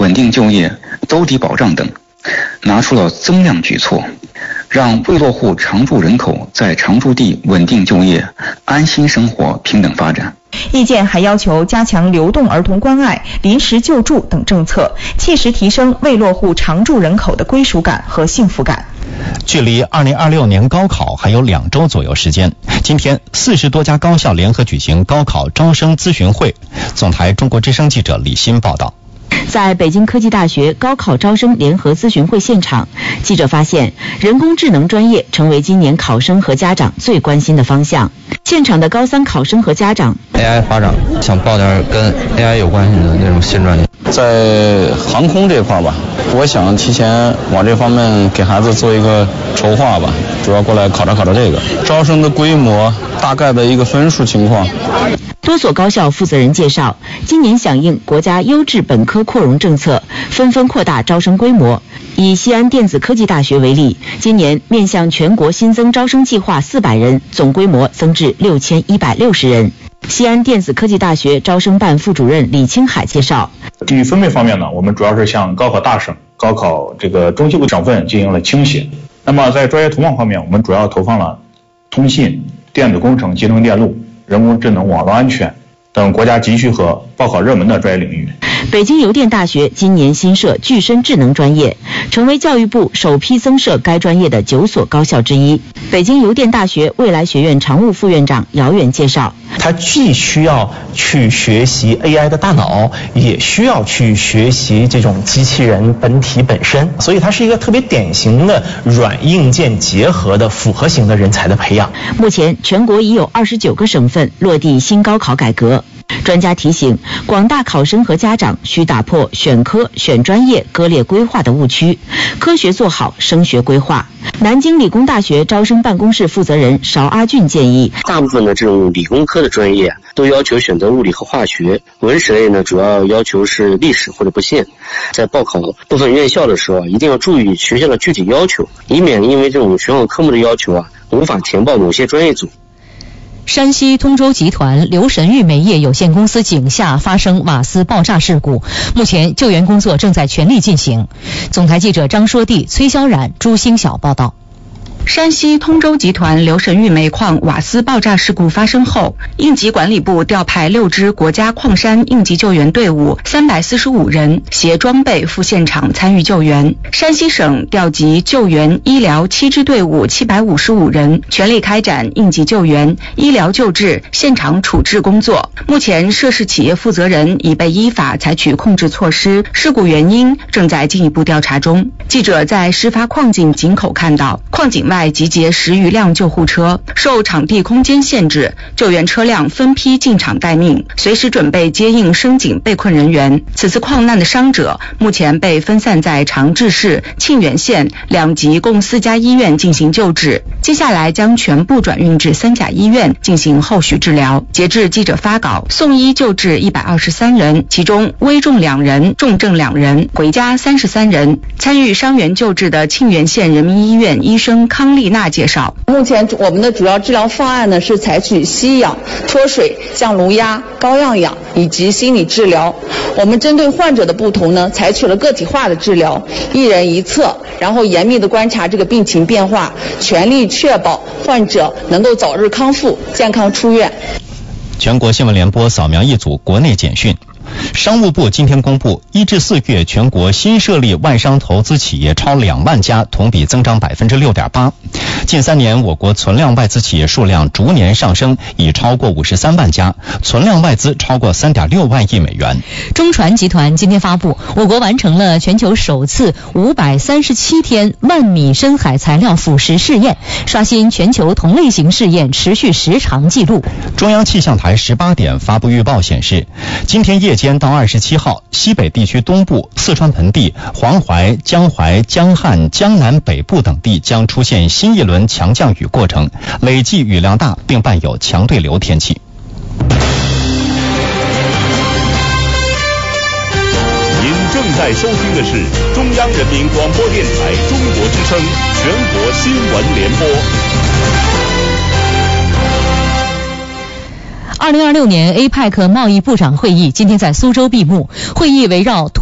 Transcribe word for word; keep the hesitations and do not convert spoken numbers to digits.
稳定就业、兜底保障等，拿出了增量举措，让未落户常住人口在常住地稳定就业、安心生活、平等发展。 意见还要求加强流动儿童关爱、临时救助等政策，切实提升未落户常住人口的归属感和幸福感。 距离二零二六年高考还有两周左右时间，今天四十多家高校联合举行高考招生咨询会。总台中国之声记者李欣报道。 在北京科技大学高考招生联合咨询会现场，记者发现人工智能专业成为今年考生和家长最关心的方向。现场的高三考生和家长 A I 发展，想报点跟 A I 有关系的那种新专业。 在航空这块吧，我想提前往这方面给孩子做一个筹划吧，主要过来考察考察这个招生的规模，大概的一个分数情况。 多所高校负责人介绍，今年响应国家优质本科扩容政策，纷纷扩大招生规模。以西安电子科技大学为例，今年面向全国新增招生计划四百人，总规模增至六千一百六十人。西安电子科技大学招生办副主任李青海介绍， 地域分配方面呢，我们主要是向高考大省、高考这个中西部省份进行了倾斜。那么在专业投放方面，我们主要投放了通信、电子工程、集成电路、人工智能、网络安全等国家急需和报考热门的专业领域。 北京邮电大学今年新设具身智能专业，成为教育部首批增设该专业的九所高校之一。北京邮电大学未来学院常务副院长姚远介绍， 它既需要去学习 A I 的大脑，也需要去学习这种机器人本体本身，所以它是一个特别典型的软硬件结合的复合型的人才的培养。 目前全国已有二十九个省份落地新高考改革。专家提醒，广大考生和家长需打破选科、选专业割裂规划的误区，科学做好升学规划。南京理工大学招生办公室负责人邵阿俊建议， 大部分的这种理工科的专业都要求选择物理和化学，文史类呢主要要求是历史或者不限。在报考部分院校的时候，一定要注意学校的具体要求，以免因为这种选考科目的要求啊，无法填报某些专业组。 山西通州集团刘神玉煤业有限公司井下发生瓦斯爆炸事故，目前救援工作正在全力进行。总台记者张说娣、崔小冉、朱星晓报道。 山西通州集团刘神玉煤矿瓦斯爆炸事故发生后，应急管理部调派六支国家矿山应急救援队伍三百四十五人，携装备赴现场参与救援。山西省调集救援医疗七支队伍七百五十五人，全力开展应急救援、医疗救治、现场处置工作。目前涉事企业负责人已被依法采取控制措施，事故原因正在进一步调查中。记者在事发矿井井口看到，矿井外集结十余辆救护车，受场地空间限制，救援车辆分批进场待命，随时准备接应升井被困人员。此次矿难的伤者目前被分散在长治市、沁源县两级共四家医院进行救治，接下来将全部转运至三甲医院进行后续治疗。截至记者发稿，送医救治一百二十三人，其中危重两人，重症两人，回家三十三人。参与伤员救治的沁源县人民医院医生康丽娜介绍， 目前我们的主要治疗方案呢是采取吸氧、脱水、降颅压、高氧氧以及心理治疗。我们针对患者的不同呢，采取了个体化的治疗，一人一策，然后严密的观察这个病情变化，全力确保患者能够早日康复、健康出院。 全国新闻联播扫描一组国内简讯。商务部今天公布，一至四月全国新设立外商投资企业超两万家，同比增长百分之六点八。近三年，我国存量外资企业数量逐年上升，已超过五十三万家，存量外资超过三点六万亿美元。 中船集团今天发布，我国完成了全球首次五百三十七天万米深海材料腐蚀试验，刷新全球同类型试验持续时长记录。 中央气象台十八点发布预报显示，今天夜间到二十七号，西北地区东部、四川盆地、黄淮、江淮、江汉、江南北部等地将出现新一轮强降雨过程，累计雨量大，并伴有强对流天气。 您正在收听的是中央人民广播电台中国之声全国新闻联播。 二零二六年 A P E C 贸易部长会议今天在苏州闭幕，会议围绕